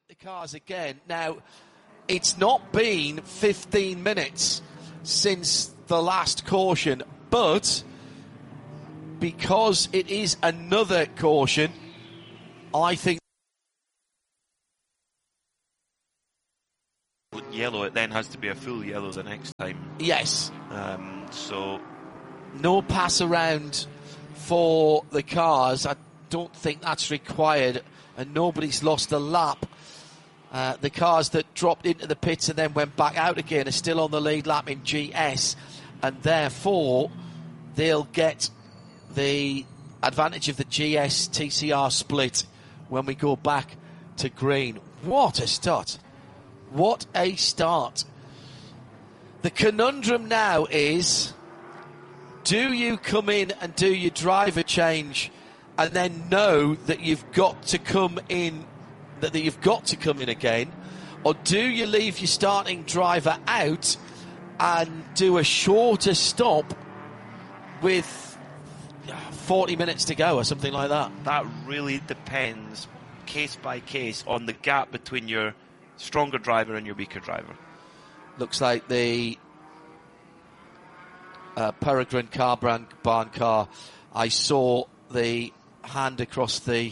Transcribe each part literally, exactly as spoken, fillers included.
The cars again. Now, it's not been fifteen minutes since the last caution, but because it is another caution, I think yellow, it then has to be a full yellow the next time. Yes. Um, so no pass around for the cars. I don't think that's required, and nobody's lost a lap. Uh, the cars that dropped into the pits and then went back out again are still on the lead lap in G S, and therefore they'll get the advantage of the G S T C R split when we go back to green. What a start. What a start. The conundrum now is, do you come in and do your driver change and then know that you've got to come in that, that you've got to come in again, or do you leave your starting driver out and do a shorter stop with forty minutes to go or something like that? That really depends, case by case, on the gap between your stronger driver and your weaker driver. Looks like the uh, Peregrine car brand barn car. I saw the hand across the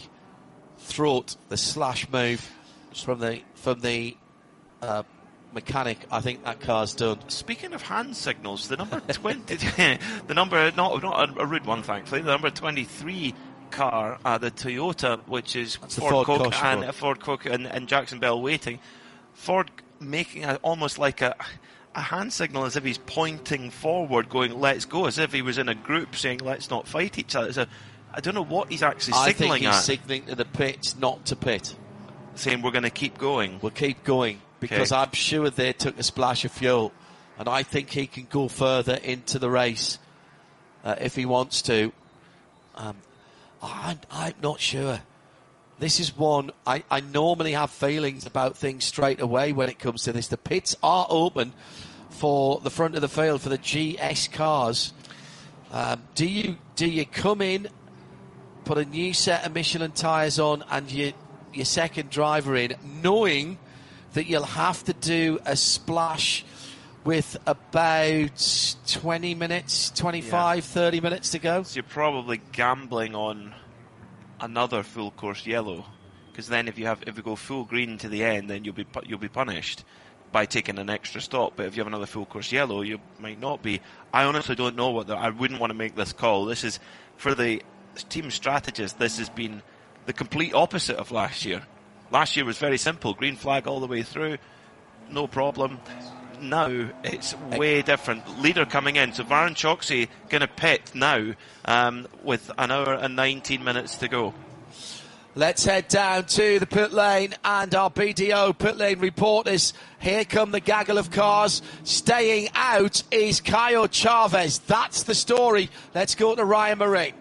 throat, the slash move from the from the uh, mechanic. I think that car's done. Speaking of hand signals, the number twenty, the number not not a, a rude one, thankfully. The number twenty-three car, uh, the Toyota, which is That's Ford, Ford Cook and Ford. uh, Ford Cook and, and Jackson Bell waiting. Ford making a, almost like a a hand signal, as if he's pointing forward, going "Let's go," as if he was in a group saying "Let's not fight each other." So I don't know what he's actually I signalling think he's at. signalling to the pits not to pit. Saying we're going to keep going. We'll keep going because Okay. I'm sure they took a splash of fuel, and I think he can go further into the race uh, if he wants to. Um, I'm, I'm not sure. This is one, I, I normally have feelings about things straight away when it comes to this. The pits are open for the front of the field for the G S cars. Um, do you do you come in, put a new set of Michelin tyres on and you, your second driver in, knowing that you'll have to do a splash with about twenty minutes, twenty-five, Yeah. thirty minutes to go? So you're probably gambling on another full course yellow, because then if you have if you go full green to the end, then you'll be pu- you'll be punished by taking an extra stop. But if you have another full course yellow, you might not be. I honestly don't know what the, I wouldn't want to make this call. This is, for the team strategist, this has been the complete opposite of last year. Last year was very simple, green flag all the way through, no problem. Now it's way different. Leader coming in, so Varun Choksi going to pit now um, with an hour and nineteen minutes to go. Let's head down to the pit lane and our B D O pit lane reporters. Here come the gaggle of cars. Staying out is Caio Chavez. That's the story. Let's go to Ryan Marie.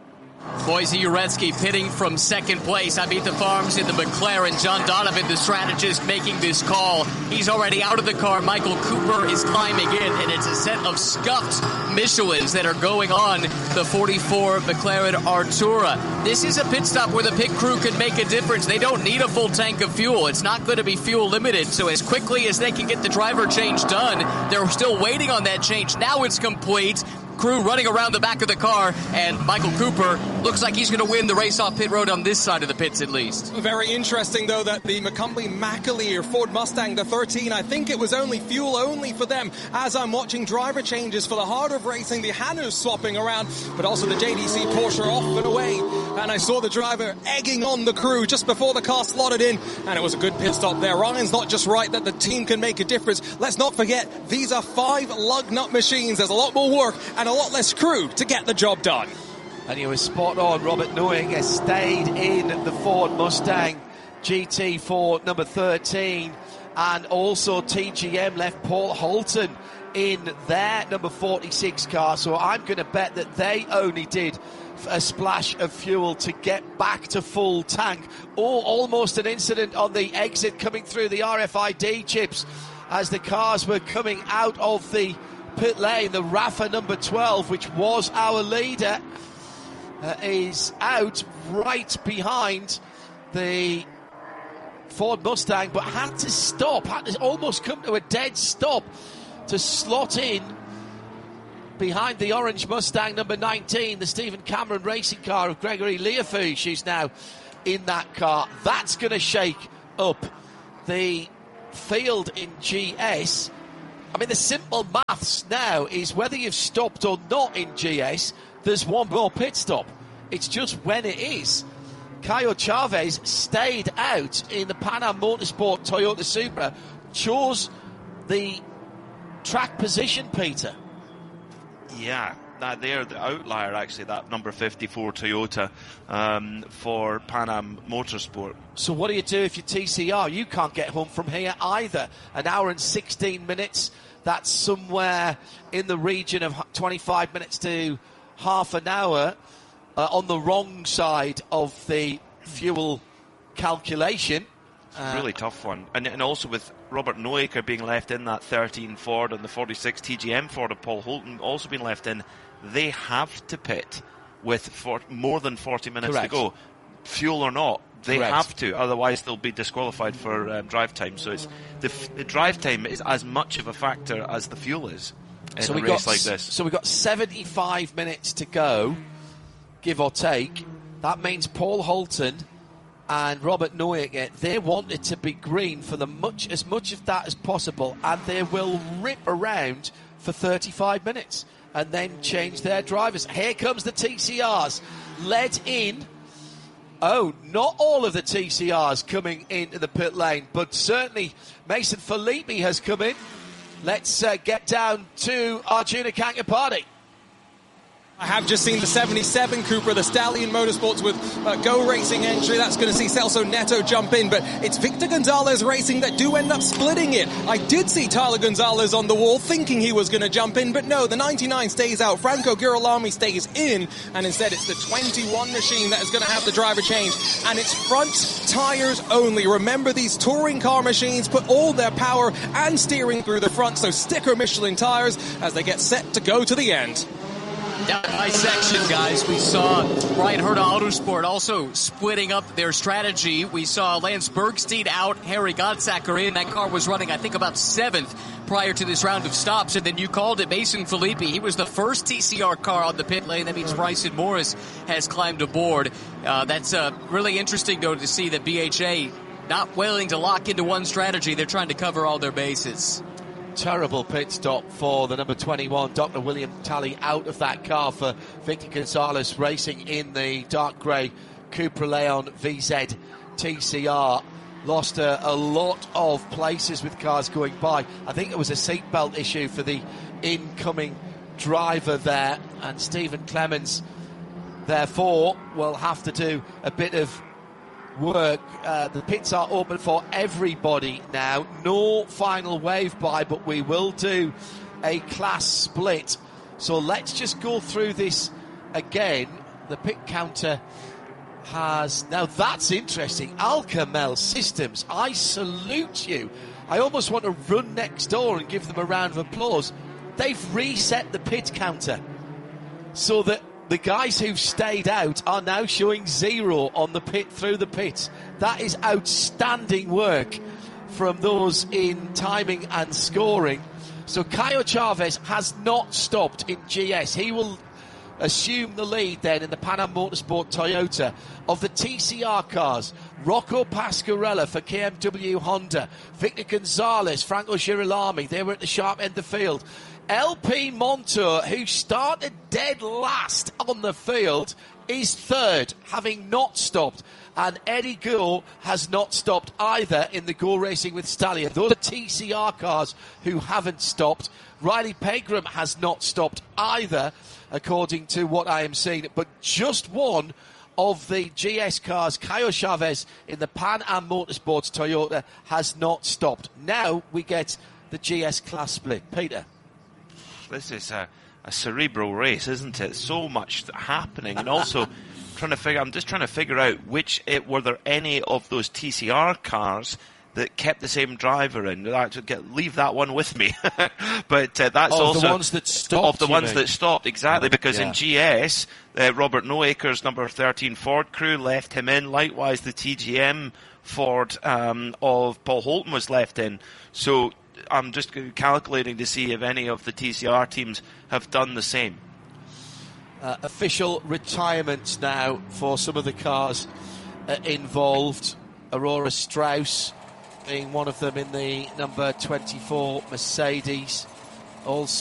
Boise Uretsky pitting from second place. I beat the Farms in the McLaren. John Donovan, the strategist, making this call. He's already out of the car. Michael Cooper is climbing in, and it's a set of scuffed Michelins that are going on the forty-four McLaren Artura. This is a pit stop where the pit crew can make a difference. They don't need a full tank of fuel. It's not going to be fuel limited, so as quickly as they can get the driver change done, they're still waiting on that change. Now it's complete. Crew running around the back of the car, and Michael Cooper looks like he's going to win the race off pit road on this side of the pits at least. Very interesting, though, that the McCumbly Macaleer Ford Mustang, the thirteen, I think it was only fuel only for them. As I'm watching driver changes for the heart of racing, the Hannahs swapping around, but also the J D C Porsche off and away. And I saw the driver egging on the crew just before the car slotted in, and it was a good pit stop there. Ryan's not just right that the team can make a difference. Let's not forget, these are five lug nut machines. There's a lot more work and a lot less crew to get the job done. And you were spot on. Robert Knowing has stayed in the Ford Mustang G T for number thirteen, and also T G M left Paul Holton in their number forty-six car, so I'm going to bet that they only did a splash of fuel to get back to full tank. Or almost an incident on the exit coming through the R F I D chips as the cars were coming out of the pit lane. The Rafa number twelve, which was our leader, uh, is out right behind the Ford Mustang, but had to stop, had to almost come to a dead stop to slot in behind the orange Mustang number nineteen, the Stephen Cameron racing car of Gregory Leofouge, who's now in that car. That's going to shake up the field in G S. I mean, the simple maths now is whether you've stopped or not in G S, there's one more pit stop. It's just when it is. Caio Chavez stayed out in the Pan Am Motorsport Toyota Supra, chose the track position, Peter. Yeah, that they're the outlier, actually, that number fifty-four Toyota um, for Pan Am Motorsport. So what do you do if you're T C R? You can't get home from here either. An hour and sixteen minutes, that's somewhere in the region of twenty-five minutes to half an hour uh, on the wrong side of the fuel calculation. Uh, really tough one. And, and also with Robert Noaker being left in that thirteen Ford and the forty-six T G M Ford of Paul Holton also being left in, they have to pit with for more than forty minutes Correct. to go. Fuel or not, they Correct. have to, otherwise they'll be disqualified for um, drive time. So it's the, f- the drive time is as much of a factor as the fuel is in so a we race got, like this. So we've got seventy-five minutes to go, give or take. That means Paul Holton and Robert Noaker, they want it to be green for the much as much of that as possible, and they will rip around for thirty-five minutes and then change their drivers. Here comes the T C Rs, led in. Oh, not all of the T C Rs coming into the pit lane, but certainly Mason Filippi has come in. Let's uh, get down to Arjuna Kankapati. I have just seen the seventy-seven Cupra, the Stallion Motorsports with uh, Go Racing entry. That's going to see Celso Neto jump in, but it's Victor Gonzalez Racing that do end up splitting it. I did see Tyler Gonzalez on the wall thinking he was going to jump in, but no, the ninety-nine stays out. Franco Girolami stays in, and instead it's the twenty-one machine that is going to have the driver change, and it's front tires only. Remember, these touring car machines put all their power and steering through the front, so sticker Michelin tires as they get set to go to the end. Down by section, guys. We saw Ryan Herta Autosport also splitting up their strategy. We saw Lance Bergstein out, Harry Godsacker in. That car was running, I think, about seventh prior to this round of stops. And then you called it, Mason Filippi. He was the first T C R car on the pit lane. That means Bryson Morris has climbed aboard. Uh, that's uh, really interesting, though, to see that B H A not willing to lock into one strategy. They're trying to cover all their bases. Terrible pit stop for the number twenty-one, Doctor William Talley, out of that car for Victor Gonzalez Racing in the dark grey Cupra Leon V Z T C R. Lost a, a lot of places with cars going by. I think it was a seatbelt issue for the incoming driver there, and Stephen Clemens therefore will have to do a bit of work. Uh, the pits are open for everybody now. No final wave by, but we will do a class split. So let's just go through this again. The pit counter has... Now that's interesting. Alcamel Systems, I salute you. I almost want to run next door and give them a round of applause. They've reset the pit counter so that the guys who've stayed out are now showing zero on the pit through the pit. That is outstanding work from those in timing and scoring. So Caio Chavez has not stopped in G S. He will assume the lead then in the Pan Am Motorsport Toyota. Of the T C R cars, Rocco Pasquarella for K M W Honda, Victor Gonzalez, Franco Girolami, they were at the sharp end of the field. L P Montour, who started dead last on the field, is third, having not stopped. And Eddie Gould has not stopped either in the Go Racing with Stallion. Those are T C R cars who haven't stopped. Riley Pegram has not stopped either, according to what I am seeing. But just one of the G S cars, Caio Chavez in the Pan Am Motorsports Toyota, has not stopped. Now we get the G S class split. Peter. This is a, a cerebral race, isn't it? So much happening, and also trying to figure. I'm just trying to figure out which it, were there any of those T C R cars that kept the same driver in. Get, leave that one with me. But uh, that's of also the ones that stopped. Of the ones mean? that stopped, exactly. Because yeah. in G S, uh, Robert Noacre's number thirteen Ford crew left him in. Likewise, the T G M Ford um, of Paul Holton was left in. So I'm just calculating to see if any of the T C R teams have done the same. Uh, official retirement now for some of the cars uh, involved. Aurora Strauss being one of them in the number twenty-four Mercedes. Also